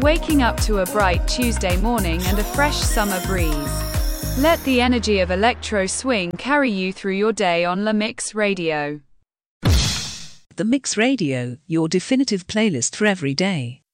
waking up to a bright Tuesday morning and a fresh summer breeze. Let the energy of electro swing carry you through your day on La Mix Radio. The Mix Radio, your definitive playlist for every day.